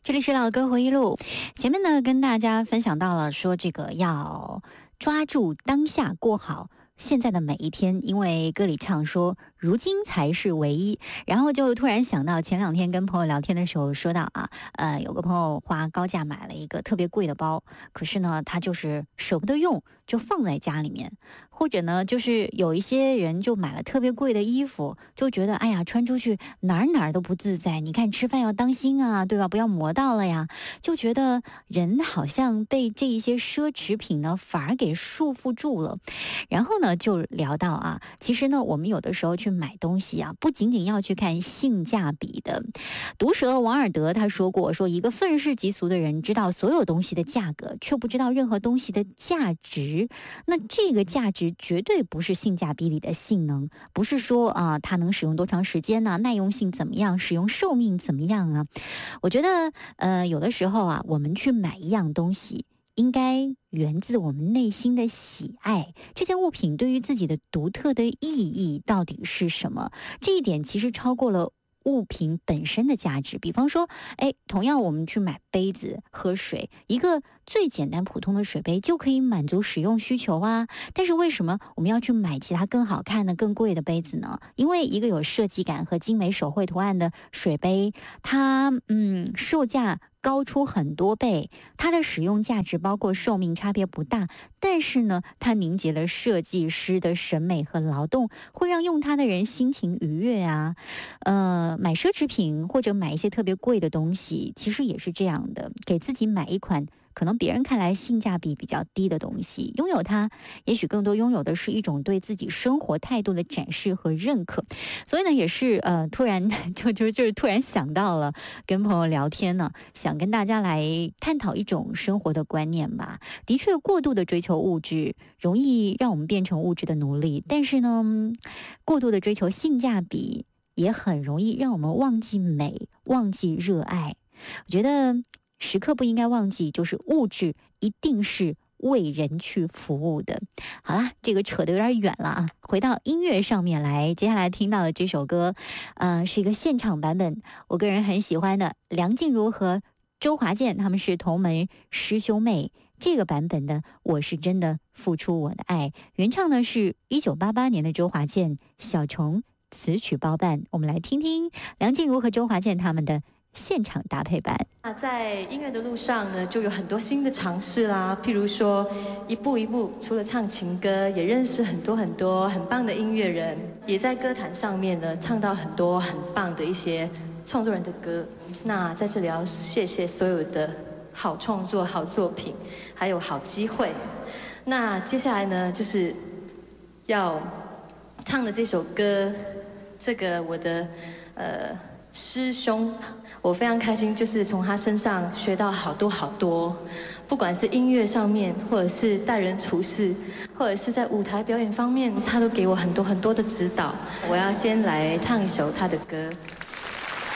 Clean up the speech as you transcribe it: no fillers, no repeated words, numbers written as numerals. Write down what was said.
这里是老歌回忆录。前面呢跟大家分享到了说这个要抓住当下，过好现在的每一天，因为歌里唱说如今才是唯一。然后就突然想到前2天跟朋友聊天的时候说到有个朋友花高价买了一个特别贵的包，可是呢他就是舍不得用，就放在家里面。或者呢就是有一些人就买了特别贵的衣服，就觉得哎呀穿出去哪儿都不自在，你看吃饭要当心啊，对吧，不要磨到了呀，就觉得人好像被这一些奢侈品呢反而给束缚住了。然后呢就聊到其实呢我们有的时候去买东西不仅仅要去看性价比的。毒舌王尔德他说过，说一个愤世嫉俗的人知道所有东西的价格，却不知道任何东西的价值。那这个价值绝对不是性价比里的性能，不是说它能使用多长时间呢，耐用性怎么样，使用寿命怎么样啊。我觉得有的时候我们去买一样东西，应该源自我们内心的喜爱，这件物品对于自己的独特的意义到底是什么？这一点其实超过了物品本身的价值。比方说同样我们去买杯子喝水，一个最简单普通的水杯就可以满足使用需求但是为什么我们要去买其他更好看的更贵的杯子呢？因为一个有设计感和精美手绘图案的水杯，它售价高出很多倍，它的使用价值包括寿命差别不大，但是呢它凝结了设计师的审美和劳动，会让用它的人心情愉悦买奢侈品或者买一些特别贵的东西，其实也是这样的，给自己买一款可能别人看来性价比比较低的东西，拥有它也许更多拥有的是一种对自己生活态度的展示和认可。所以呢也是突然就是突然想到了跟朋友聊天呢，想跟大家来探讨一种生活的观念吧。的确过度的追求物质容易让我们变成物质的奴隶，但是呢过度的追求性价比也很容易让我们忘记美，忘记热爱。我觉得时刻不应该忘记，就是物质一定是为人去服务的。好啦，这个扯得有点远了回到音乐上面来。接下来听到的这首歌是一个现场版本，我个人很喜欢的，梁静茹和周华健他们是同门师兄妹。这个版本的我是真的付出我的爱，原唱呢是1988年的周华健，小虫词曲包办。我们来听听梁静茹和周华健他们的现场搭配版。 在音乐的路上呢，就有很多新的尝试啦。譬如说，一步一步，除了唱情歌，也认识很多很多很棒的音乐人，也在歌坛上面呢唱到很多很棒的一些创作人的歌。那在这里要谢谢所有的好创作、好作品，还有好机会。那接下来呢，就是要唱的这首歌，这个我的师兄，我非常开心，就是从他身上学到好多好多，不管是音乐上面，或者是待人处事，或者是在舞台表演方面，他都给我很多很多的指导。我要先来唱一首他的歌。